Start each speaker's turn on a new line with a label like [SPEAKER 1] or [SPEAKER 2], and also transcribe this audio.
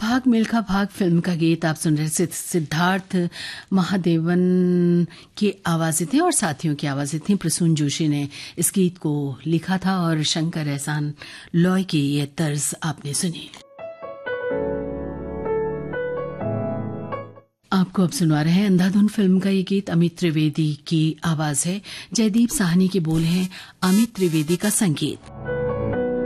[SPEAKER 1] भाग मिल्खा भाग फिल्म का गीत आप सुन रहे सिद्धार्थ महादेवन की आवाजें थी और साथियों की आवाजें थी। प्रसून जोशी ने इस गीत को लिखा था और शंकर एहसान लॉय की ये तर्ज आपने सुनी। आपको अब सुना रहे हैं अंधाधुन फिल्म का ये गीत। अमित त्रिवेदी की आवाज है, जयदीप साहनी के बोल हैं, अमित त्रिवेदी का संगीत।